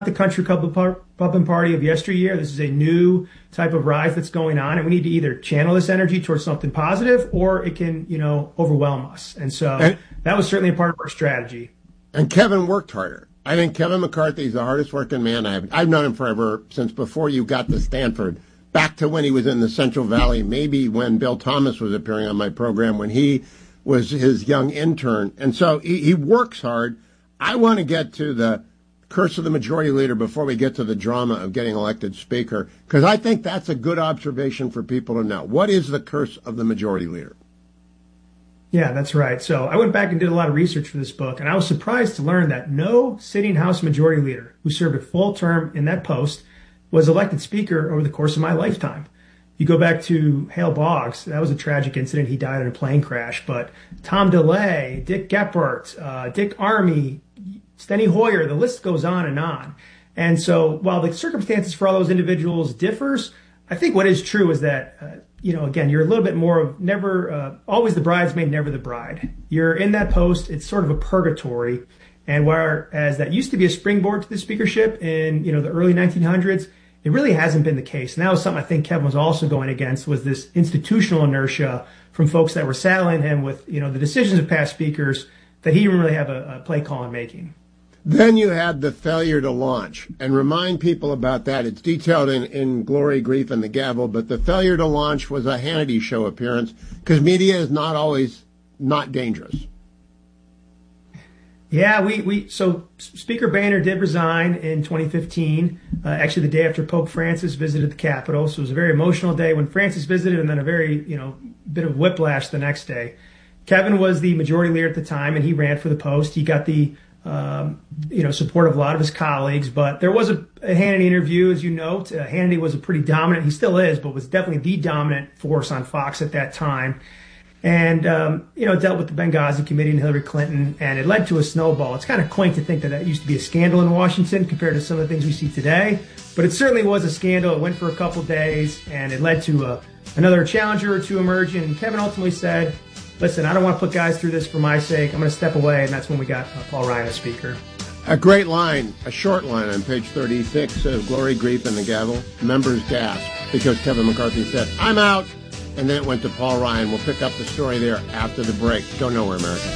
the country club and party of yesteryear. This is a new type of rise that's going on, and we need to either channel this energy towards something positive, or it can, overwhelm us. And so that was certainly a part of our strategy. And Kevin worked harder. I think Kevin McCarthy is the hardest working man I've known him forever, since before you got to Stanford, back to when he was in the Central Valley, maybe when Bill Thomas was appearing on my program, when he was his young intern. And so he works hard. I want to get to the curse of the majority leader before we get to the drama of getting elected speaker, because I think that's a good observation for people to know. What is the curse of the majority leader? Yeah, that's right. So I went back and did a lot of research for this book, and I was surprised to learn that no sitting House majority leader who served a full term in that post was elected speaker over the course of my lifetime. You go back to Hale Boggs, that was a tragic incident. He died in a plane crash. But Tom DeLay, Dick Gephardt, Dick Armey, Steny Hoyer, the list goes on and on. And so while the circumstances for all those individuals differs, I think what is true is that, again, you're a little bit more of never, always the bridesmaid, never the bride. You're in that post. It's sort of a purgatory. And whereas that used to be a springboard to the speakership in, the early 1900s, it really hasn't been the case. And that was something I think Kevin was also going against, was this institutional inertia from folks that were saddling him with, the decisions of past speakers that he didn't really have a play call in making. Then you had the failure to launch, and remind people about that. It's detailed in Glory, Grief, and the Gavel, but the failure to launch was a Hannity show appearance, because media is not always not dangerous. Yeah, so Speaker Boehner did resign in 2015, actually the day after Pope Francis visited the Capitol. So it was a very emotional day when Francis visited, and then a very, bit of whiplash the next day. Kevin was the majority leader at the time, and he ran for the post. He got the support of a lot of his colleagues, but there was a Hannity interview, as you note. Hannity was a pretty dominant, he still is, but was definitely the dominant force on Fox at that time. And, dealt with the Benghazi Committee and Hillary Clinton, and it led to a snowball. It's kind of quaint to think that used to be a scandal in Washington compared to some of the things we see today, but it certainly was a scandal. It went for a couple days, and it led to another challenger or two emerging, and Kevin ultimately said, listen, I don't want to put guys through this for my sake. I'm going to step away, and that's when we got Paul Ryan as speaker. A great line, a short line on page 36 of Glory, Grief, and the Gavel. Members gasped because Kevin McCarthy said, I'm out, and then it went to Paul Ryan. We'll pick up the story there after the break. Go nowhere, America.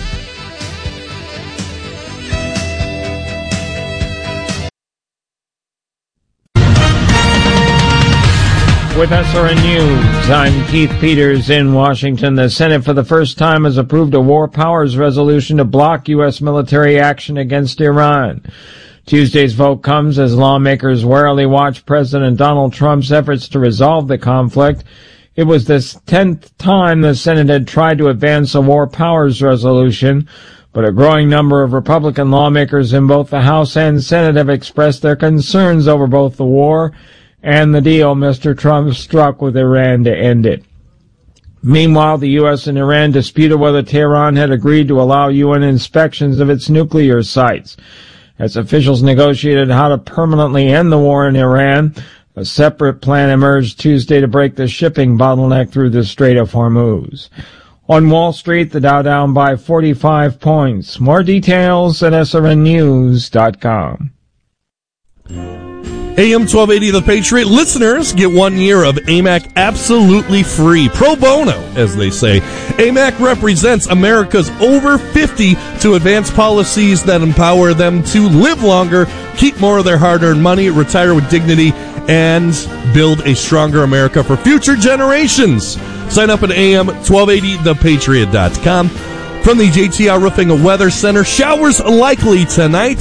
With SRN News, I'm Keith Peters in Washington. The Senate for the first time has approved a war powers resolution to block U.S. military action against Iran. Tuesday's vote comes as lawmakers warily watch President Donald Trump's efforts to resolve the conflict. It was the 10th time the Senate had tried to advance a war powers resolution, but a growing number of Republican lawmakers in both the House and Senate have expressed their concerns over both the war and the deal Mr. Trump struck with Iran to end it. Meanwhile, the U.S. and Iran disputed whether Tehran had agreed to allow UN inspections of its nuclear sites. As officials negotiated how to permanently end the war in Iran, a separate plan emerged Tuesday to break the shipping bottleneck through the Strait of Hormuz. On Wall Street, the Dow down by 45 points. More details at srnnews.com. AM 1280 The Patriot listeners get 1 year of AMAC absolutely free, pro bono, as they say. AMAC represents America's over 50 to advance policies that empower them to live longer, keep more of their hard-earned money, retire with dignity, and build a stronger America for future generations. Sign up at am1280thepatriot.com. From the JTR Roofing and Weather Center, showers likely tonight.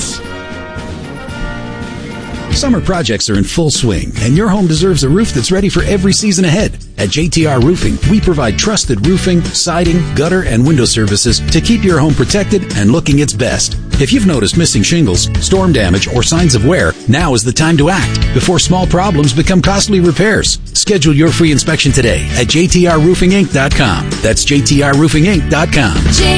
Summer projects are in full swing, and your home deserves a roof that's ready for every season ahead. At JTR Roofing, we provide trusted roofing, siding, gutter, and window services to keep your home protected and looking its best. If you've noticed missing shingles, storm damage, or signs of wear, now is the time to act before small problems become costly repairs. Schedule your free inspection today at jtrroofinginc.com. That's jtrroofinginc.com.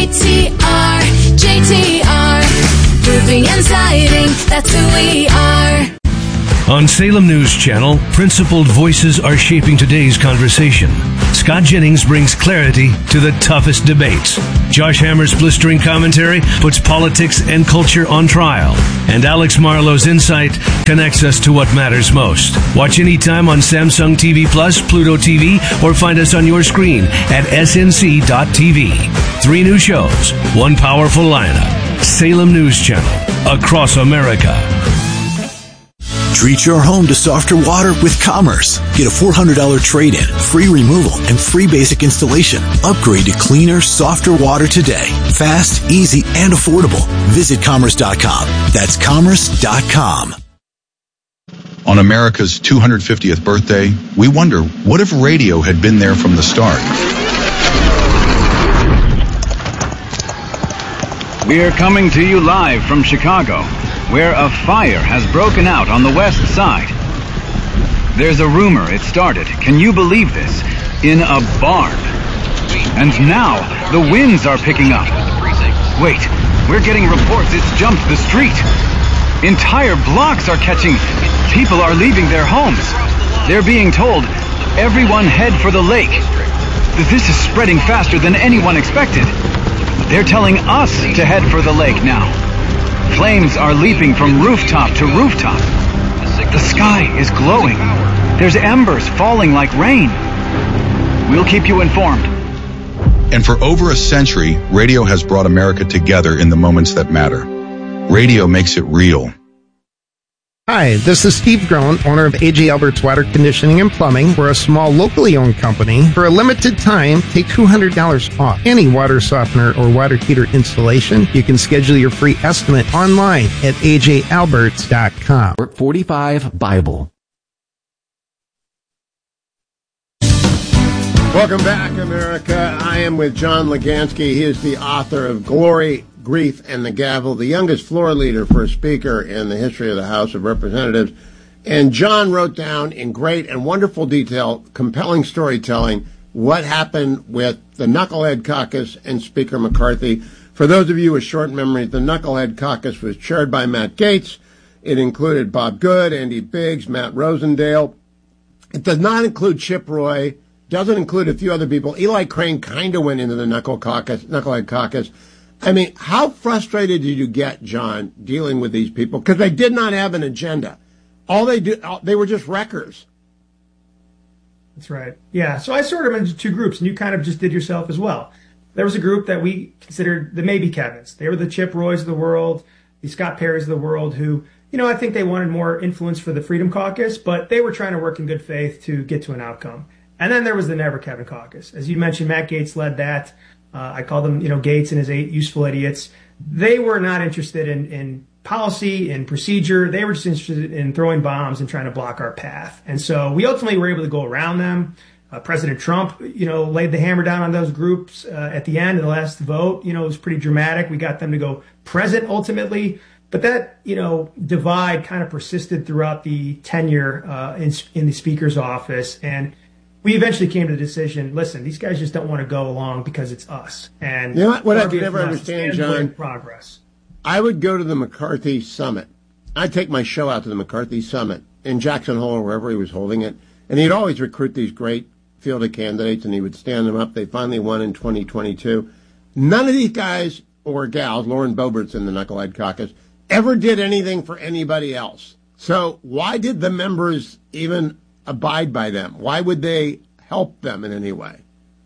JTR, roofing and siding, that's who we are. On Salem News Channel, principled voices are shaping today's conversation. Scott Jennings brings clarity to the toughest debates. Josh Hammer's blistering commentary puts politics and culture on trial. And Alex Marlowe's insight connects us to what matters most. Watch anytime on Samsung TV Plus, Pluto TV, or find us on your screen at snc.tv. 3 new shows, 1 powerful lineup. Salem News Channel, across America. Treat your home to softer water with Commerce. Get a $400 trade-in, free removal, and free basic installation. Upgrade to cleaner, softer water today. Fast, easy, and affordable. Visit Commerce.com. That's Commerce.com. On America's 250th birthday, we wonder, what if radio had been there from the start? We're coming to you live from Chicago, where a fire has broken out on the west side. There's a rumor it started, can you believe this, in a barn. And now, the winds are picking up. Wait, we're getting reports it's jumped the street. Entire blocks are catching. People are leaving their homes. They're being told, everyone head for the lake. This is spreading faster than anyone expected. They're telling us to head for the lake now. Flames are leaping from rooftop to rooftop. The sky is glowing. There's embers falling like rain. We'll keep you informed. And for over a century, radio has brought America together in the moments that matter. Radio makes it real. Hi, this is Steve Groen, owner of A.J. Albert's Water Conditioning and Plumbing. We're a small, locally owned company. For a limited time, take $200 off any water softener or water heater installation. You can schedule your free estimate online at ajalberts.com. 45 Bible. Welcome back, America. I am with John Legansky. He is the author of Glory, Grief, and the Gavel, the youngest floor leader for a speaker in the history of the House of Representatives. And John wrote down in great and wonderful detail, compelling storytelling, what happened with the Knucklehead Caucus and Speaker McCarthy. For those of you with short memories, the Knucklehead Caucus was chaired by Matt Gaetz. It included Bob Good, Andy Biggs, Matt Rosendale. It does not include Chip Roy. Doesn't include a few other people. Eli Crane kind of went into the Knucklehead Caucus. I mean, how frustrated did you get, John, dealing with these people? Because they did not have an agenda. They were just wreckers. That's right. Yeah, so I sorted them into 2 groups, and you kind of just did yourself as well. There was a group that we considered the maybe Kevins. They were the Chip Roys of the world, the Scott Perrys of the world who, I think they wanted more influence for the Freedom Caucus, but they were trying to work in good faith to get to an outcome. And then there was the Never Kevin Caucus. As you mentioned, Matt Gaetz led that. I called them, Gaetz and his 8 useful idiots. They were not interested in policy and procedure. They were just interested in throwing bombs and trying to block our path. And so we ultimately were able to go around them. President Trump, laid the hammer down on those groups at the end of the last vote. It was pretty dramatic. We got them to go present ultimately. But that, divide kind of persisted throughout the tenure in the Speaker's office. And we eventually came to the decision, listen, these guys just don't want to go along because it's us. And what I could never understand, John, progress. I would go to the McCarthy Summit. I'd take my show out to the McCarthy Summit in Jackson Hole or wherever he was holding it. And he'd always recruit these great field of candidates, and he would stand them up. They finally won in 2022. None of these guys or gals, Lauren Boebert's in the Knucklehead Caucus, ever did anything for anybody else. So why did the members even abide by them? Why would they help them in any way?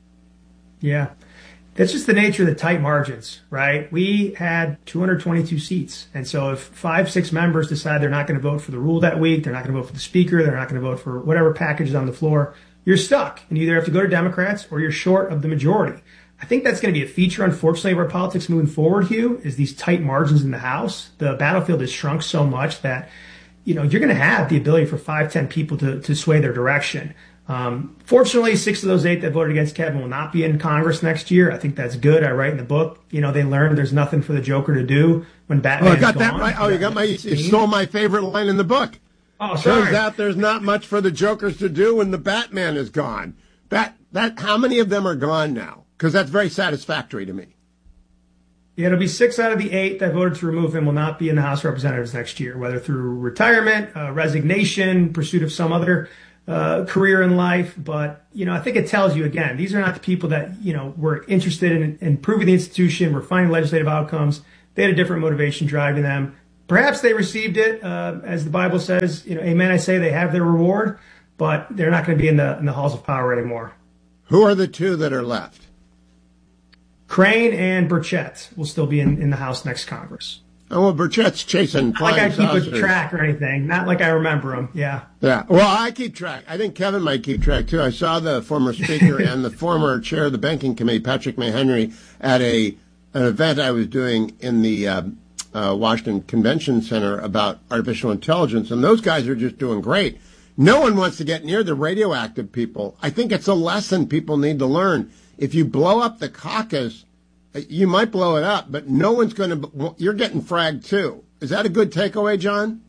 Yeah, that's just the nature of the tight margins, right? We had 222 seats. And so if 5-6 members decide they're not going to vote for the rule that week, they're not going to vote for the speaker, they're not going to vote for whatever package is on the floor, you're stuck. And you either have to go to Democrats or you're short of the majority. I think that's going to be a feature, unfortunately, of our politics moving forward, Hugh, is these tight margins in the House. The battlefield has shrunk so much that you're going to have the ability for 5-10 people to sway their direction. Fortunately, 6 of those 8 that voted against Kevin will not be in Congress next year. I think that's good. I write in the book, they learned there's nothing for the Joker to do when Batman. Oh, I got that right. Oh, you stole my favorite line in the book. Oh, sorry. Turns out there's not much for the Jokers to do when the Batman is gone. How many of them are gone now? Because that's very satisfactory to me. Yeah, it'll be 6 out of the 8 that voted to remove him will not be in the House of Representatives next year, whether through retirement, resignation, pursuit of some other career in life. But, I think it tells you, again, these are not the people that, were interested in improving the institution, were finding legislative outcomes. They had a different motivation driving them. Perhaps they received it, as the Bible says, amen, I say they have their reward, but they're not going to be in the halls of power anymore. Who are the two that are left? Crane and Burchett will still be in the House next Congress. Oh, well, Burchett's chasing flying saucers. Not like I keep saucers. a track or anything. Not like I remember them. Yeah. Yeah. Well, I keep track. I think Kevin might keep track, too. I saw the former speaker and the former chair of the banking committee, Patrick Mahenry, at an event I was doing in the Washington Convention Center about artificial intelligence, and those guys are just doing great. No one wants to get near the radioactive people. I think it's a lesson people need to learn. If you blow up the caucus, you might blow it up, but no one's going to, you're getting fragged too. Is that a good takeaway, John?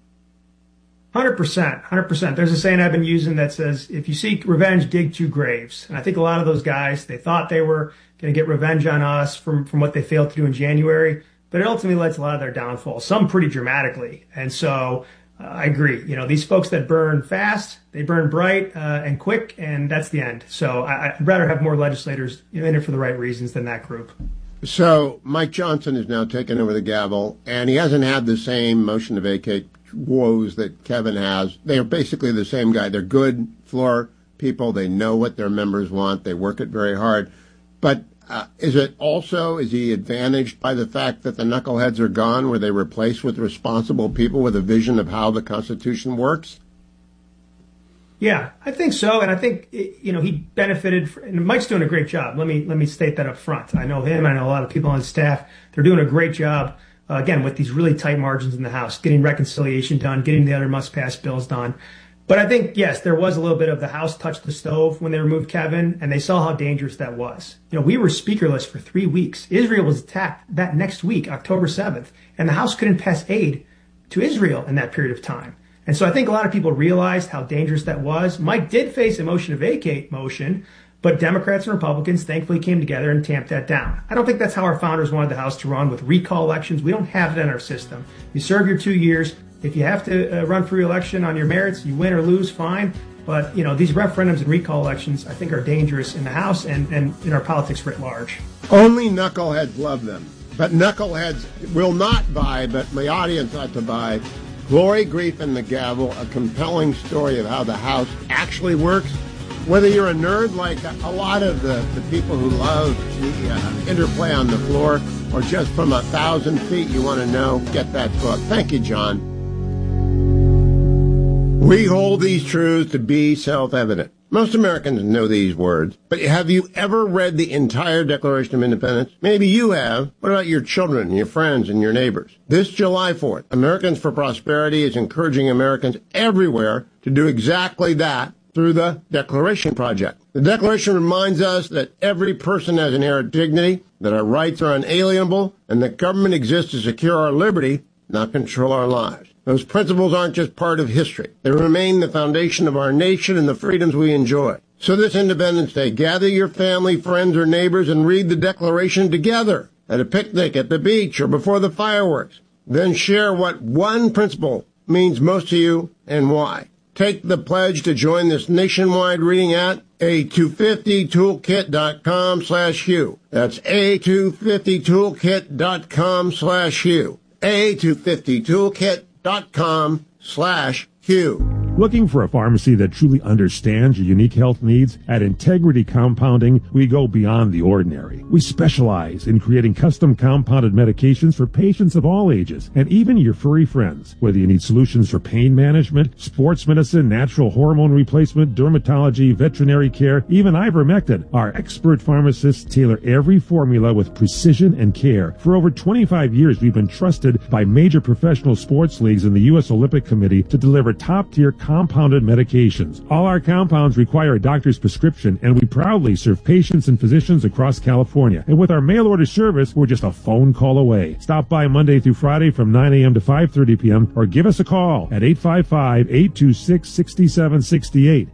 100%. There's a saying I've been using that says, if you seek revenge, dig 2 graves. And I think a lot of those guys, they thought they were going to get revenge on us from what they failed to do in January, but it ultimately led to a lot of their downfall, some pretty dramatically. And so I agree. These folks that burn fast, they burn bright and quick, and that's the end. So I'd rather have more legislators in it for the right reasons than that group. So Mike Johnson has now taken over the gavel, and he hasn't had the same motion to vacate woes that Kevin has. They are basically the same guy. They're good floor people. They know what their members want. They work it very hard. But is he advantaged by the fact that the knuckleheads are gone? Were they replaced with responsible people with a vision of how the Constitution works? Yeah, I think so. And I think, he benefited, and Mike's doing a great job. Let me state that up front. I know him. I know a lot of people on his staff. They're doing a great job, again, with these really tight margins in the House, getting reconciliation done, getting the other must-pass bills done. But I think, yes, there was a little bit of the House touched the stove when they removed Kevin, and they saw how dangerous that was. We were speakerless for 3 weeks. Israel was attacked that next week, October 7th, and the House couldn't pass aid to Israel in that period of time. And so I think a lot of people realized how dangerous that was. Mike did face a motion to vacate motion, but Democrats and Republicans thankfully came together and tamped that down. I don't think that's how our founders wanted the House to run with recall elections. We don't have it in our system. You serve your 2 years. If you have to run for re-election on your merits, you win or lose, fine. But, these referendums and recall elections, I think, are dangerous in the House and in our politics writ large. Only knuckleheads love them. But knuckleheads will not buy, but the audience ought to buy Glory, Grief, and the Gavel, a compelling story of how the House actually works. Whether you're a nerd like a lot of the people who love the interplay on the floor, or just from 1,000 feet you want to know, get that book. Thank you, John. We hold these truths to be self-evident. Most Americans know these words, but have you ever read the entire Declaration of Independence? Maybe you have. What about your children, your friends, and your neighbors? This July 4th, Americans for Prosperity is encouraging Americans everywhere to do exactly that through the Declaration Project. The Declaration reminds us that every person has inherent dignity, that our rights are unalienable, and that government exists to secure our liberty, not control our lives. Those principles aren't just part of history. They remain the foundation of our nation and the freedoms we enjoy. So this Independence Day, gather your family, friends, or neighbors and read the Declaration together at a picnic, at the beach, or before the fireworks. Then share what one principle means most to you and why. Take the pledge to join this nationwide reading at A250toolkit.com/Hugh. That's A250toolkit.com/Hugh. A250toolkit.com/Hugh. Looking for a pharmacy that truly understands your unique health needs? At Integrity Compounding, we go beyond the ordinary. We specialize in creating custom compounded medications for patients of all ages, and even your furry friends. Whether you need solutions for pain management, sports medicine, natural hormone replacement, dermatology, veterinary care, even ivermectin, our expert pharmacists tailor every formula with precision and care. For over 25 years, we've been trusted by major professional sports leagues and the U.S. Olympic Committee to deliver top-tier compounded medications. All our compounds require a doctor's prescription, and we proudly serve patients and physicians across California. And with our mail-order service, we're just a phone call away. Stop by Monday through Friday from 9 a.m. to 5:30 p.m. or give us a call at 855-826-6768.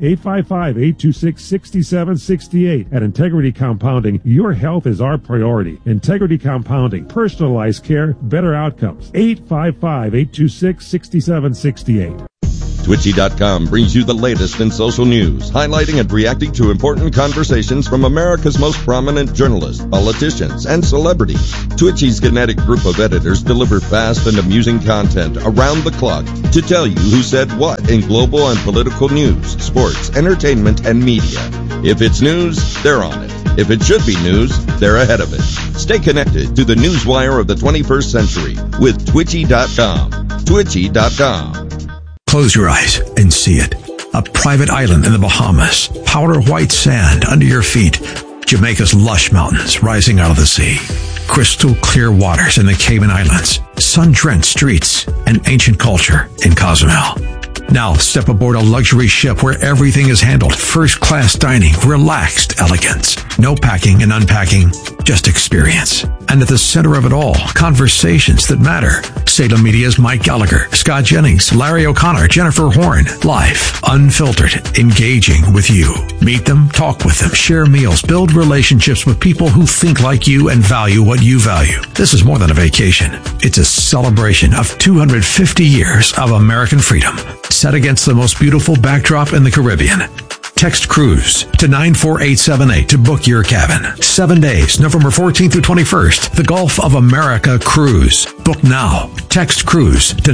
855-826-6768. At Integrity Compounding, your health is our priority. Integrity Compounding, personalized care, better outcomes. 855-826-6768. Twitchy.com brings you the latest in social news, highlighting and reacting to important conversations from America's most prominent journalists, politicians, and celebrities. Twitchy's kinetic group of editors deliver fast and amusing content around the clock to tell you who said what in global and political news, sports, entertainment, and media. If it's news, they're on it. If it should be news, they're ahead of it. Stay connected to the newswire of the 21st century with Twitchy.com. Twitchy.com. Close your eyes and see it. A private island in the Bahamas. Powder white sand under your feet. Jamaica's lush mountains rising out of the sea. Crystal clear waters in the Cayman Islands. Sun-drenched streets and ancient culture in Cozumel. Now step aboard a luxury ship where everything is handled. First-class dining, relaxed elegance. No packing and unpacking, just experience. And at the center of it all, conversations that matter. Salem Media's Mike Gallagher, Scott Jennings, Larry O'Connor, Jennifer Horn. Live, unfiltered, engaging with you. Meet them, talk with them, share meals, build relationships with people who think like you and value what you value. This is more than a vacation. It's a celebration of 250 years of American freedom, set against the most beautiful backdrop in the Caribbean. Text cruise to 94878 to book your cabin. 7 days, November 14th through 21st. The Gulf of America Cruise. Book now. Text cruise to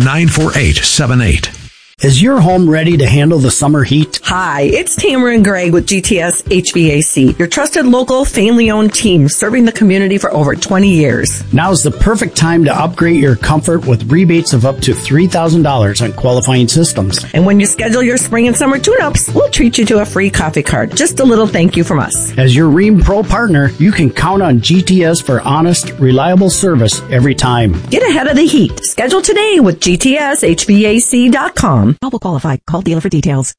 94878. Is your home ready to handle the summer heat? Hi, it's Tamara and Greg with GTS HVAC, your trusted local family-owned team serving the community for over 20 years. Now's the perfect time to upgrade your comfort with rebates of up to $3,000 on qualifying systems. And when you schedule your spring and summer tune-ups, we'll treat you to a free coffee card. Just a little thank you from us. As your Rheem Pro partner, you can count on GTS for honest, reliable service every time. Get ahead of the heat. Schedule today with GTSHVAC.com. All will qualify. Call dealer for details.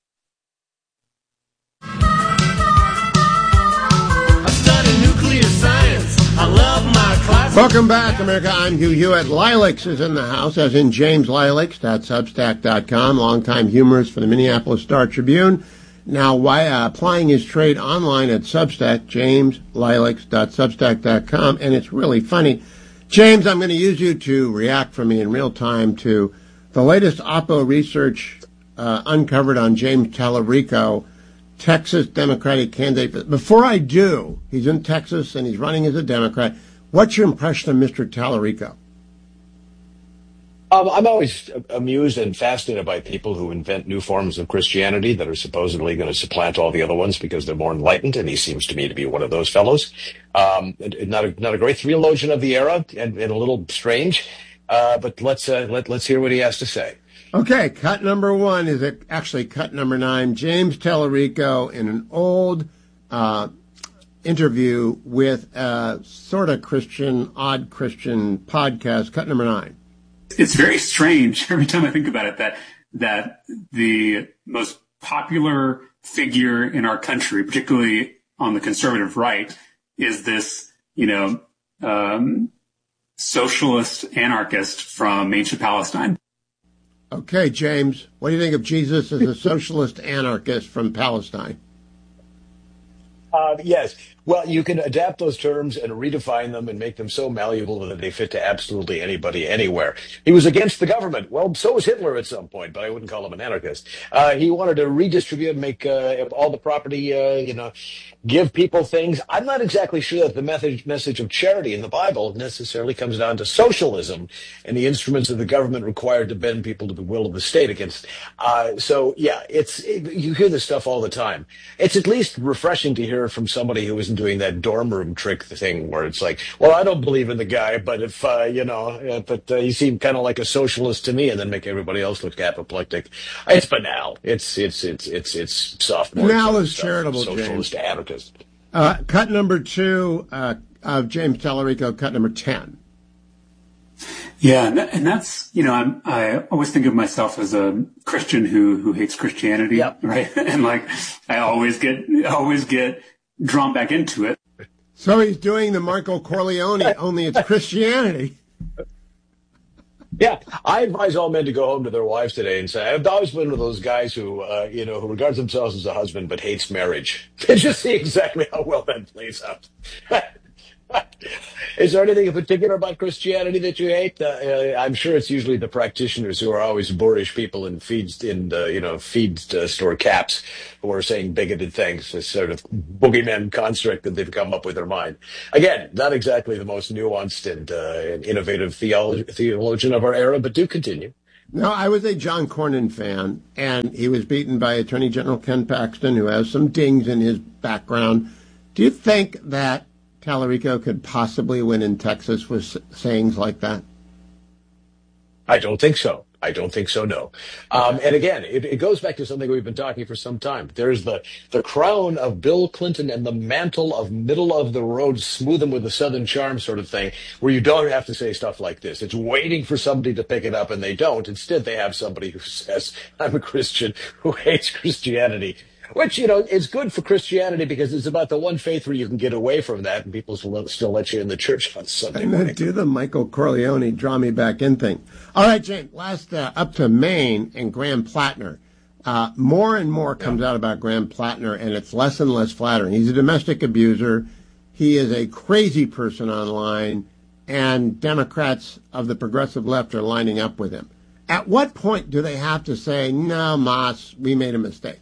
I study nuclear science. I love my class. Welcome back, America. I'm Hugh Hewitt. Lilacs is in the house, as in James Lilacs.substack.com, longtime humorist for the Minneapolis Star-Tribune. Now, applying his trade online at Substack, jameslilacs.substack.com, and it's really funny. James, I'm going to use you to react for me in real time to the latest Oppo research uncovered on James Tallarico, Texas Democratic candidate. Before I do, he's in Texas and he's running as a Democrat. What's your impression of Mr. Tallarico? I'm always amused and fascinated by people who invent new forms of Christianity that are supposedly going to supplant all the other ones because they're more enlightened, and he seems to me to be one of those fellows. Not a great theologian of the era, and a little strange. But let's hear what he has to say. Okay, cut number one is actually cut number 9. James Tallarico in an old interview with a sort of Christian, odd Christian podcast. Cut number 9. It's very strange every time I think about it that the most popular figure in our country, particularly on the conservative right, is this, socialist anarchist from ancient Palestine. Okay, James, what do you think of Jesus as a socialist anarchist from Palestine? Yes. Well, you can adapt those terms and redefine them and make them so malleable that they fit to absolutely anybody, anywhere. He was against the government. Well, so was Hitler at some point, but I wouldn't call him an anarchist. He wanted to redistribute, make all the property, give people things. I'm not exactly sure that the message of charity in the Bible necessarily comes down to socialism and the instruments of the government required to bend people to the will of the state against. You hear this stuff all the time. It's at least refreshing to hear it from somebody who isn't doing that dorm room trick thing where it's like, well, I don't believe in the guy, but if, you seem kind of like a socialist to me, and then make everybody else look apoplectic. It's banal. It's sophomore. Banal is charitable, socialist James. Anarchist. Cut number 2 of James Tallarico, cut number 10. Yeah, and that's, I always think of myself as a Christian who hates Christianity, right? And I always get drawn back into it. So he's doing the Marco Corleone, only it's Christianity. Yeah, I advise all men to go home to their wives today and say, I've always been one of those guys who regards themselves as a husband but hates marriage. And just see exactly how well that plays out. Is there anything in particular about Christianity that you hate? I'm sure it's usually the practitioners who are always boorish people in feed store caps who are saying bigoted things. This sort of boogeyman construct that they've come up with their mind. Again, not exactly the most nuanced and innovative theologian of our era, but do continue. No, I was a John Cornyn fan, and he was beaten by Attorney General Ken Paxton, who has some dings in his background. Do you think that Tallarico could possibly win in Texas with sayings like that? I don't think so. No. And again, it goes back to something we've been talking for some time. There's the crown of Bill Clinton and the mantle of middle of the road, smooth him with a Southern charm sort of thing, where you don't have to say stuff like this. It's waiting for somebody to pick it up, and they don't. Instead, they have somebody who says, I'm a Christian who hates Christianity. Which, is good for Christianity because it's about the one faith where you can get away from that and people still let you in the church on Sunday morning. And do the Michael Corleone draw me back in thing. All right, James, last up to Maine and Graham Plattner. More and more comes out about Graham Plattner, and it's less and less flattering. He's a domestic abuser. He is a crazy person online, and Democrats of the progressive left are lining up with him. At what point do they have to say, no, Moss, we made a mistake?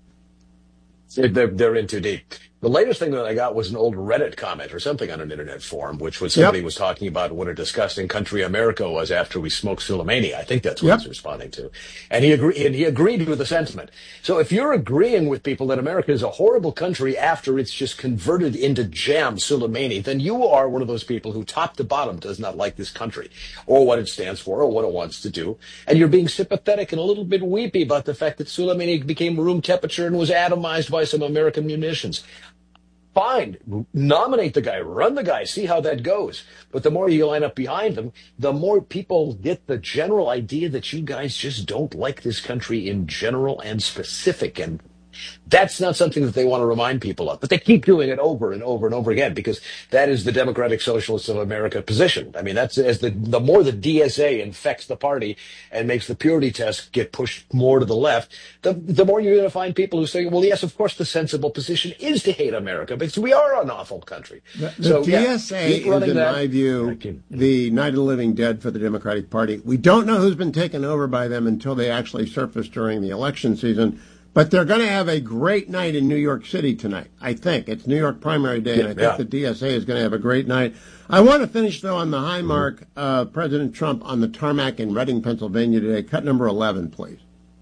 They're in too deep. The latest thing that I got was an old Reddit comment or something on an internet forum, which was somebody was talking about what a disgusting country America was after we smoked Soleimani. I think that's what he's responding to. And he agreed with the sentiment. So if you're agreeing with people that America is a horrible country after it's just converted into jam Soleimani, then you are one of those people who top to bottom does not like this country or what it stands for or what it wants to do. And you're being sympathetic and a little bit weepy about the fact that Soleimani became room temperature and was atomized by some American munitions. Fine, nominate the guy, run the guy, see how that goes. But the more you line up behind him, the more people get the general idea that you guys just don't like this country in general and specific. And that's not something that they want to remind people of. But they keep doing it over and over and over again because that is the Democratic Socialists of America position. I mean, that's as the more the DSA infects the party and makes the purity test get pushed more to the left, the more you're going to find people who say, well, yes, of course, the sensible position is to hate America because we are an awful country. The DSA is, in my view, the Night of the Living Dead for the Democratic Party. We don't know who's been taken over by them until they actually surface during the election season. But they're going to have a great night in New York City tonight, I think. It's New York primary day, and I think the DSA is going to have a great night. I want to finish, though, on the high mark of President Trump on the tarmac in Reading, Pennsylvania today. Cut number 11, please.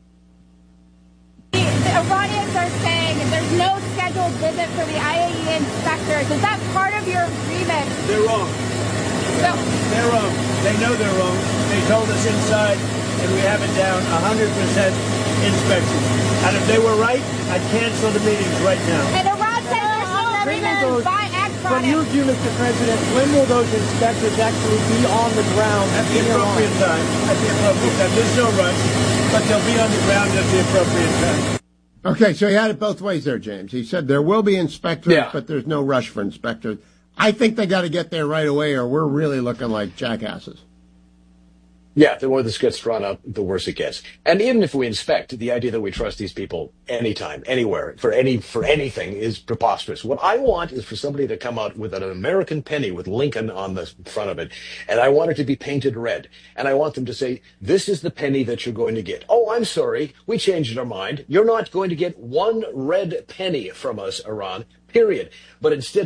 The Iranians are saying there's no scheduled visit for the IAEA inspectors. Is that part of your agreement? They're wrong. They're wrong. They know they're wrong. They told us inside, and we have it down 100% inspection. And if they were right, I'd cancel the meetings right now. And Iran says there's no agreement to buy ag products. From your view, Mr. President, when will those inspectors actually be on the ground? At the appropriate time. At the appropriate time. There's no rush, but they'll be on the ground at the appropriate time. Okay, so he had it both ways there, James. He said there will be inspectors, but there's no rush for inspectors. I think they got to get there right away or we're really looking like jackasses. Yeah, the more this gets drawn up, the worse it gets. And even if we inspect, the idea that we trust these people anytime, anywhere, for anything is preposterous. What I want is for somebody to come out with an American penny with Lincoln on the front of it, and I want it to be painted red. And I want them to say, this is the penny that you're going to get. Oh, I'm sorry, we changed our mind. You're not going to get one red penny from us, Iran, period. But instead,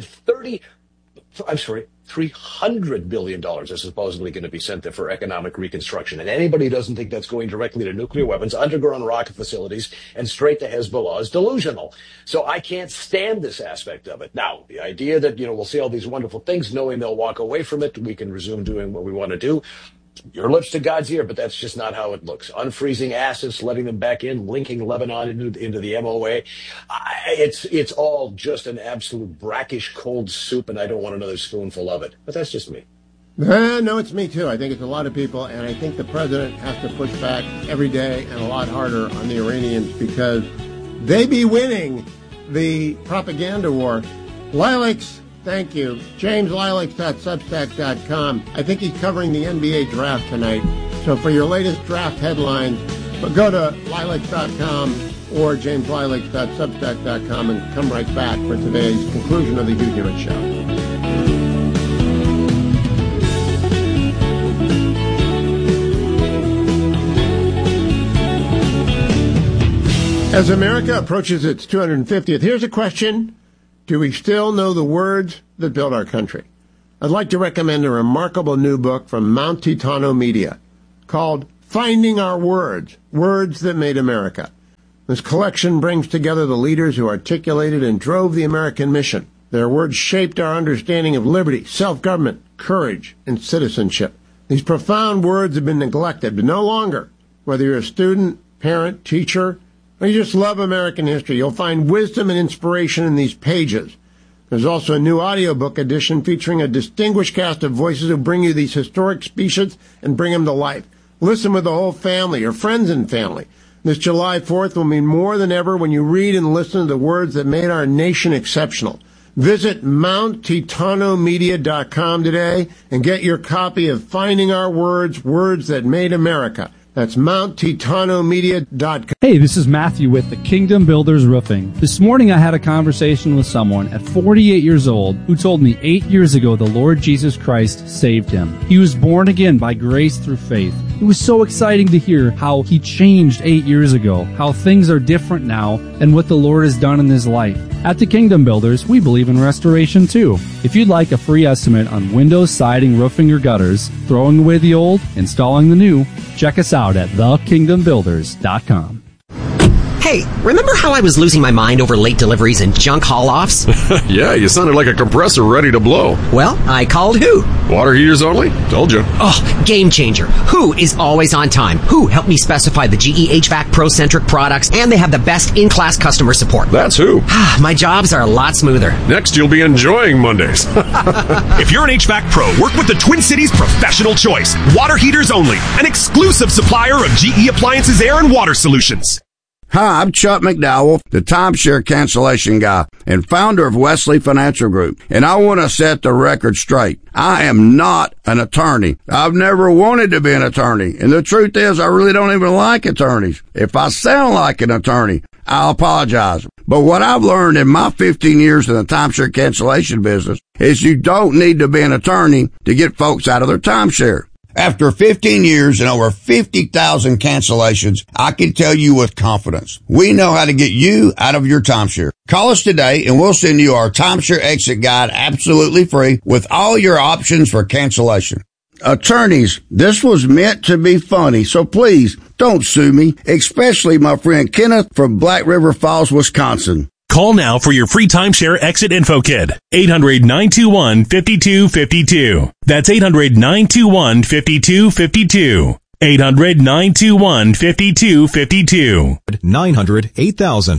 $300 billion is supposedly going to be sent there for economic reconstruction. And anybody who doesn't think that's going directly to nuclear weapons, underground rocket facilities, and straight to Hezbollah is delusional. So I can't stand this aspect of it. Now, the idea that, we'll see all these wonderful things, knowing they'll walk away from it, we can resume doing what we want to do. Your lips to God's ear, but that's just not how it looks. Unfreezing assets, letting them back in, linking Lebanon into the MOA. It's all just an absolute brackish cold soup, and I don't want another spoonful of it. But that's just me. No, it's me too. I think it's a lot of people, and I think the president has to push back every day and a lot harder on the Iranians because they be winning the propaganda war. Lilacs. Thank you. JamesLilacs.substack.com. I think he's covering the NBA draft tonight. So for your latest draft headlines, go to lilacs.com or JamesLilacs.substack.com and come right back for today's conclusion of the Hugh Hewitt Show. As America approaches its 250th, here's a question. Do we still know the words that built our country? I'd like to recommend a remarkable new book from Mount Titano Media called Finding Our Words, Words That Made America. This collection brings together the leaders who articulated and drove the American mission. Their words shaped our understanding of liberty, self-government, courage, and citizenship. These profound words have been neglected, but no longer. Whether you're a student, parent, teacher, or you just love American history, you'll find wisdom and inspiration in these pages. There's also a new audiobook edition featuring a distinguished cast of voices who bring you these historic speeches and bring them to life. Listen with the whole family or friends and family. This July 4th will mean more than ever when you read and listen to the words that made our nation exceptional. Visit MountTitanoMedia.com today and get your copy of Finding Our Words, Words That Made America. That's MountTitanoMedia.com. Hey, this is Matthew with the Kingdom Builders Roofing. This morning I had a conversation with someone at 48 years old who told me 8 years ago the Lord Jesus Christ saved him. He was born again by grace through faith. It was so exciting to hear how he changed 8 years ago, how things are different now, and what the Lord has done in his life. At the Kingdom Builders, we believe in restoration too. If you'd like a free estimate on windows, siding, roofing, or gutters, throwing away the old, installing the new, check us out at thekingdombuilders.com. Hey, remember how I was losing my mind over late deliveries and junk haul-offs? Yeah, you sounded like a compressor ready to blow. Well, I called Who. Water heaters only? Told you. Oh, game changer. Who is always on time. Who helped me specify the GE HVAC Pro-centric products, and they have the best in-class customer support. That's Who. My jobs are a lot smoother. Next, you'll be enjoying Mondays. If you're an HVAC pro, work with the Twin Cities Professional Choice. Water heaters only. An exclusive supplier of GE Appliances Air and Water Solutions. Hi, I'm Chuck McDowell, the timeshare cancellation guy and founder of Wesley Financial Group, and I want to set the record straight. I am not an attorney. I've never wanted to be an attorney, and the truth is I really don't even like attorneys. If I sound like an attorney, I'll apologize. But what I've learned in my 15 years in the timeshare cancellation business is you don't need to be an attorney to get folks out of their timeshare. After 15 years and over 50,000 cancellations, I can tell you with confidence, we know how to get you out of your timeshare. Call us today and we'll send you our timeshare exit guide absolutely free with all your options for cancellation. Attorneys, this was meant to be funny, so please don't sue me, especially my friend Kenneth from Black River Falls, Wisconsin. Call now for your free timeshare exit info kit. 800-921-5252. That's 800-921-5252. 800-921-5252. 900-8000.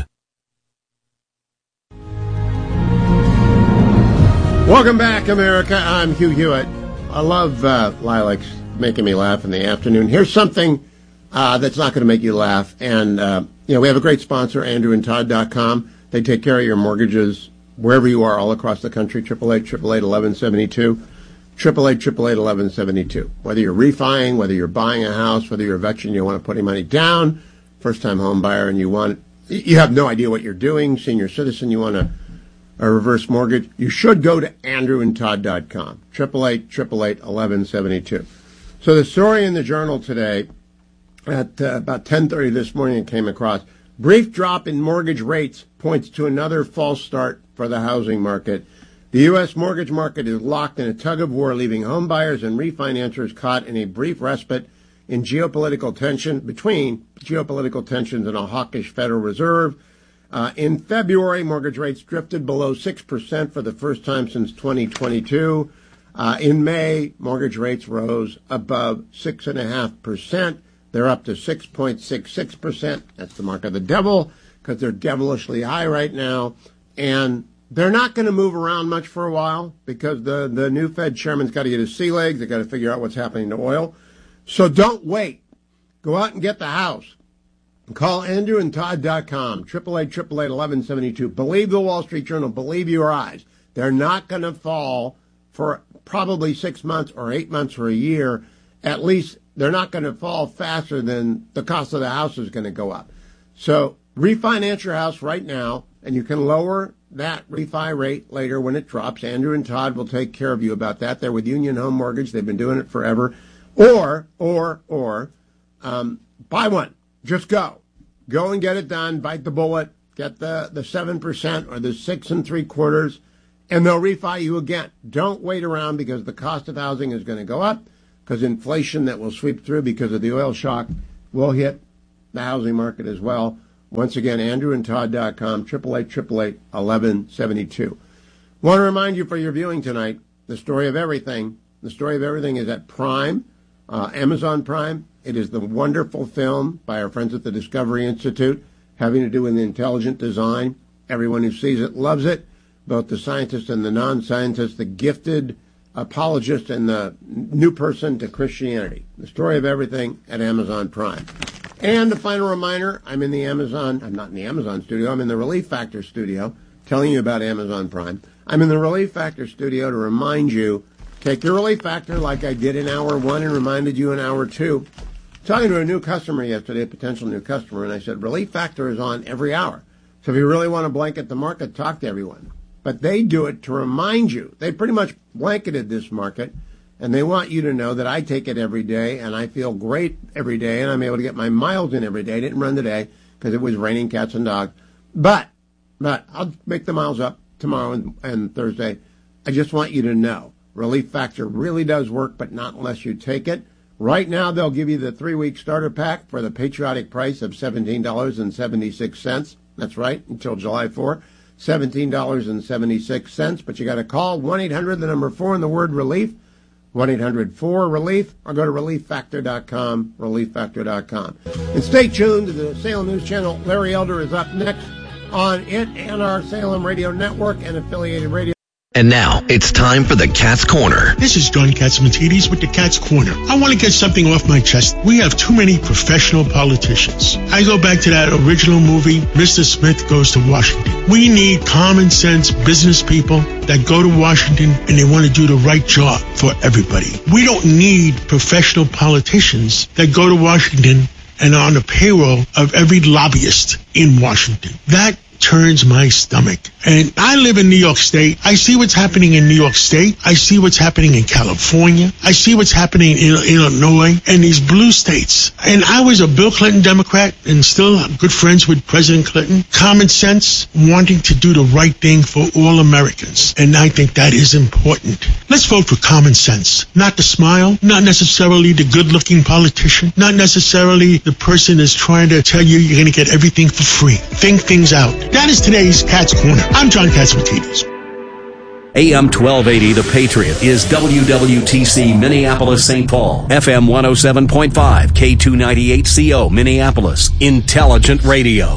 Welcome back, America. I'm Hugh Hewitt. I love Lilacs making me laugh in the afternoon. Here's something that's not going to make you laugh. And, we have a great sponsor, AndrewandTodd.com. They take care of your mortgages wherever you are all across the country. 888-888-1172. 888-888-1172. Whether you're refining, whether you're buying a house, whether you're a veteran, you want to put any money down, first-time home buyer, and you have no idea what you're doing, senior citizen, you want a reverse mortgage, you should go to AndrewandTodd.com. 888-888-1172. So the story in the Journal today, at about 10:30 this morning, it came across. Brief drop in mortgage rates points to another false start for the housing market. The U.S. mortgage market is locked in a tug-of-war, leaving home buyers and refinancers caught in a brief respite in geopolitical tensions and a hawkish Federal Reserve. In February, mortgage rates drifted below 6% for the first time since 2022. In May, mortgage rates rose above 6.5%. They're up to 6.66%. That's the mark of the devil because they're devilishly high right now. And they're not going to move around much for a while because the new Fed chairman's got to get his sea legs. They've got to figure out what's happening to oil. So don't wait. Go out and get the house. Call AndrewandTodd.com, 888-888-1172. Believe the Wall Street Journal. Believe your eyes. They're not going to fall for probably 6 months or 8 months or a year. At least they're not going to fall faster than the cost of the house is going to go up. So refinance your house right now, and you can lower that refi rate later when it drops. Andrew and Todd will take care of you about that. They're with Union Home Mortgage. They've been doing it forever. Or buy one. Just go. Go and get it done. Bite the bullet. Get the 7% or the 6 3/4, and they'll refi you again. Don't wait around because the cost of housing is going to go up because inflation that will sweep through because of the oil shock will hit the housing market as well. Once again, AndrewandTodd.com, 888-888-1172. Want to remind you for your viewing tonight, The Story of Everything. The Story of Everything is at Prime, Amazon Prime. It is the wonderful film by our friends at the Discovery Institute having to do with intelligent design. Everyone who sees it loves it, both the scientists and the non-scientists, the gifted apologist and the new person to Christianity. The Story of Everything at Amazon Prime. And a final reminder, I'm not in the Amazon studio, I'm in the Relief Factor studio, telling you about Amazon Prime. I'm in the Relief Factor studio to remind you, take your Relief Factor like I did in hour 1 and reminded you in hour 2. Talking to a new customer yesterday, a potential new customer, and I said, Relief Factor is on every hour. So if you really want to blanket the market, talk to everyone. But they do it to remind you. They pretty much blanketed this market, and they want you to know that I take it every day, and I feel great every day, and I'm able to get my miles in every day. I didn't run today because it was raining cats and dogs. But I'll make the miles up tomorrow and Thursday. I just want you to know, Relief Factor really does work, but not unless you take it. Right now, they'll give you the 3-week starter pack for the patriotic price of $17.76. That's right, until July 4. $17.76. But you got to call 1-800, the number 4, and the word relief. 1-800-4-RELIEF, or go to relieffactor.com, relieffactor.com. And stay tuned to the Salem News Channel. Larry Elder is up next on it and our Salem Radio Network and affiliated radio. And now, it's time for the Cat's Corner. This is John Catsimatidis with the Cat's Corner. I want to get something off my chest. We have too many professional politicians. I go back to that original movie, Mr. Smith Goes to Washington. We need common sense business people that go to Washington and they want to do the right job for everybody. We don't need professional politicians that go to Washington and are on the payroll of every lobbyist in Washington. That turns my stomach. And I live in New York State. I see what's happening in New York State. I see what's happening in California. I see what's happening in Illinois and these blue states. And I was a Bill Clinton Democrat and still good friends with President Clinton. Common sense, wanting to do the right thing for all Americans. And I think that is important. Let's vote for common sense. Not the smile, not necessarily the good-looking politician, not necessarily the person that's trying to tell you you're going to get everything for free. Think things out. That is today's Cat's Corner. I'm John Catsimatidis. AM 1280, The Patriot, is WWTC Minneapolis, St. Paul. FM 107.5, K298CO, Minneapolis. Intelligent Radio.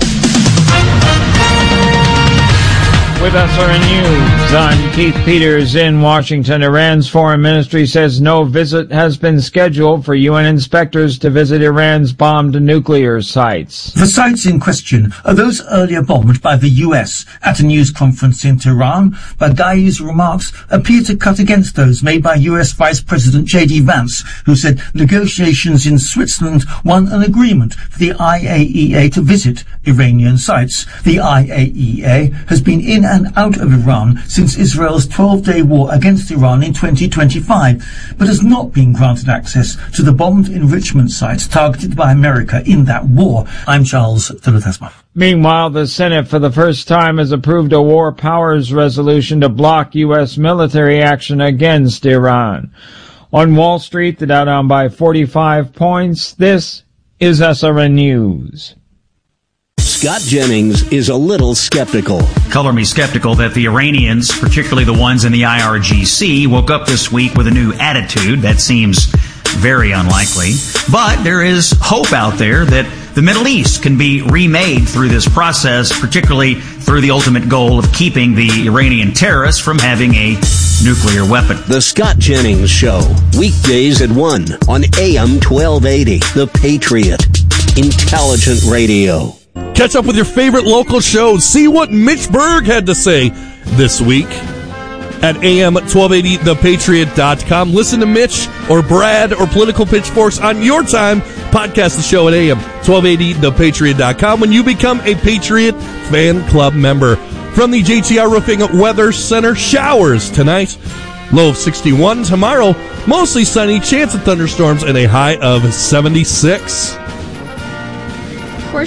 With SRN News, I'm Keith Peters in Washington. Iran's foreign ministry says no visit has been scheduled for UN inspectors to visit Iran's bombed nuclear sites. The sites in question are those earlier bombed by the US. At a news conference in Tehran, Baghai's remarks appear to cut against those made by US Vice President J.D. Vance, who said negotiations in Switzerland won an agreement for the IAEA to visit Iranian sites. The IAEA has been in and out of Iran since Israel's 12-day war against Iran in 2025, but has not been granted access to the bombed enrichment sites targeted by America in that war. I'm Charles Philotesma. Meanwhile, the Senate for the first time has approved a war powers resolution to block U.S. military action against Iran. On Wall Street, the Dow down by 45 points. This is SRN News. Scott Jennings is a little skeptical. Color me skeptical that the Iranians, particularly the ones in the IRGC, woke up this week with a new attitude. That seems very unlikely. But there is hope out there that the Middle East can be remade through this process, particularly through the ultimate goal of keeping the Iranian terrorists from having a nuclear weapon. The Scott Jennings Show, weekdays at 1 on AM 1280, The Patriot, Intelligent Radio. Catch up with your favorite local shows. See what Mitch Berg had to say this week at AM1280thepatriot.com. Listen to Mitch or Brad or Political Pitchforks on your time. Podcast the show at AM1280thepatriot.com when you become a Patriot Fan Club member. From the JTR Roofing Weather Center, showers tonight. Low of 61. Tomorrow, mostly sunny. Chance of thunderstorms and a high of 76. Portions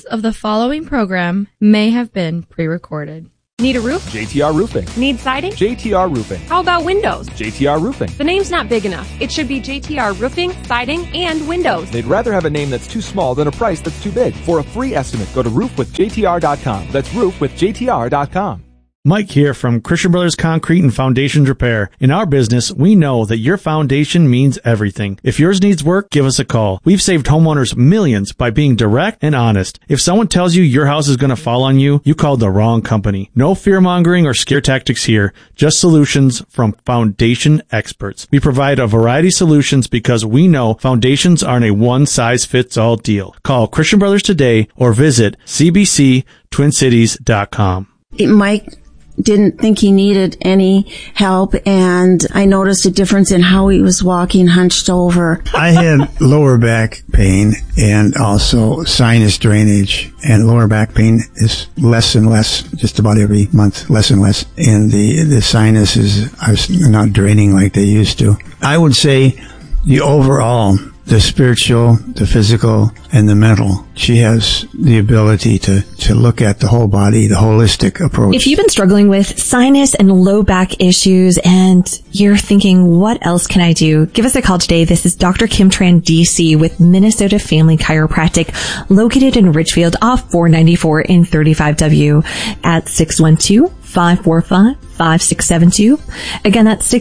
of the following program may have been pre-recorded. Need a roof? JTR Roofing. Need siding? JTR Roofing. How about windows? JTR Roofing. The name's not big enough. It should be JTR Roofing, Siding, and Windows. They'd rather have a name that's too small than a price that's too big. For a free estimate, go to roofwithjtr.com. That's roofwithjtr.com. Mike here from Christian Brothers Concrete and Foundations Repair. In our business, we know that your foundation means everything. If yours needs work, give us a call. We've saved homeowners millions by being direct and honest. If someone tells you your house is going to fall on you, you called the wrong company. No fear-mongering or scare tactics here, just solutions from foundation experts. We provide a variety of solutions because we know foundations aren't a one-size-fits-all deal. Call Christian Brothers today or visit cbctwincities.com. Mike didn't think he needed any help, and I noticed a difference in how he was walking hunched over. I had lower back pain and also sinus drainage, and lower back pain is less and less, just about every month, less and less. And the sinuses are not draining like they used to. I would say the overall, the spiritual, the physical, and the mental. She has the ability to look at the whole body, the holistic approach. If you've been struggling with sinus and low back issues and you're thinking, what else can I do? Give us a call today. This is Dr. Kim Tran, DC, with Minnesota Family Chiropractic, located in Richfield off 494 in 35W at 612-545-5672. Again, that's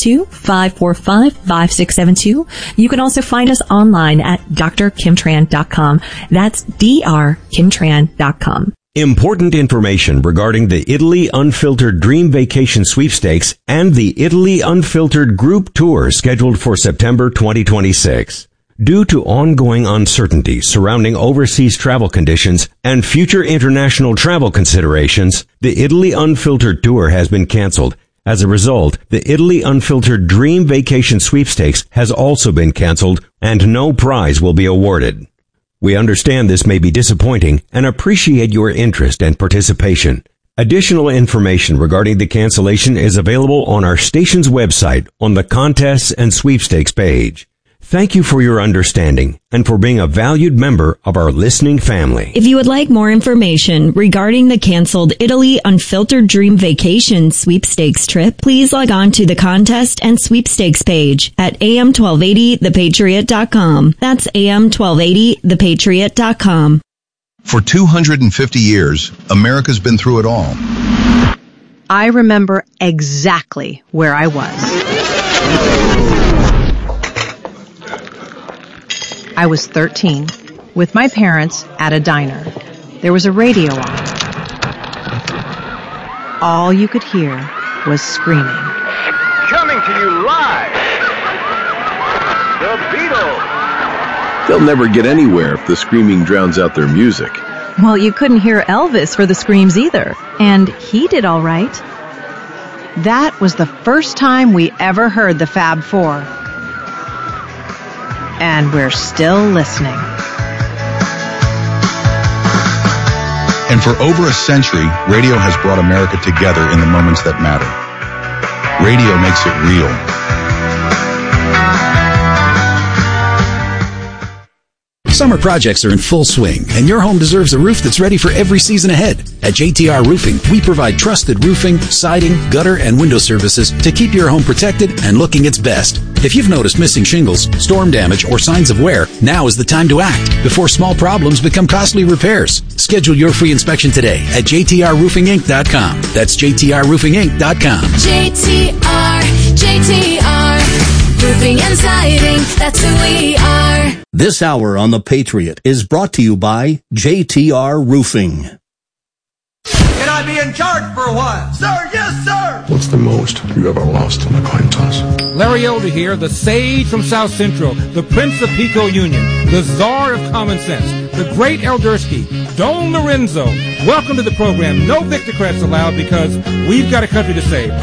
612-545-5672. You can also find us online at drkimtran.com. That's drkimtran.com. Important information regarding the Italy Unfiltered Dream Vacation Sweepstakes and the Italy Unfiltered Group Tour scheduled for September 2026. Due to ongoing uncertainty surrounding overseas travel conditions and future international travel considerations, the Italy Unfiltered Tour has been canceled. As a result, the Italy Unfiltered Dream Vacation Sweepstakes has also been canceled, and no prize will be awarded. We understand this may be disappointing and appreciate your interest and participation. Additional information regarding the cancellation is available on our station's website on the Contests and Sweepstakes page. Thank you for your understanding and for being a valued member of our listening family. If you would like more information regarding the canceled Italy Unfiltered Dream Vacation Sweepstakes trip, please log on to the Contest and Sweepstakes page at am1280thepatriot.com. That's am1280thepatriot.com. For 250 years, America's been through it all. I remember exactly where I was. I was 13, with my parents at a diner. There was a radio on. All you could hear was screaming. Coming to you live, the Beatles. They'll never get anywhere if the screaming drowns out their music. Well, you couldn't hear Elvis for the screams either, and he did all right. That was the first time we ever heard the Fab Four. And we're still listening. And for over a century, radio has brought America together in the moments that matter. Radio makes it real. Summer projects are in full swing, and your home deserves a roof that's ready for every season ahead. At JTR Roofing, we provide trusted roofing, siding, gutter, and window services to keep your home protected and looking its best. If you've noticed missing shingles, storm damage, or signs of wear, now is the time to act before small problems become costly repairs. Schedule your free inspection today at jtrroofinginc.com. That's jtrroofinginc.com. JTR, roofing and siding, that's who we are. This hour on The Patriot is brought to you by JTR Roofing. Can I be in charge for a while? Sir, yes, sir! What's the most you ever lost in a coin toss? Larry Elder here, the sage from South Central, the Prince of Pico Union, the czar of common sense, the great Eldersky, Don Lorenzo. Welcome to the program. No Victocrats allowed because we've got a country to save.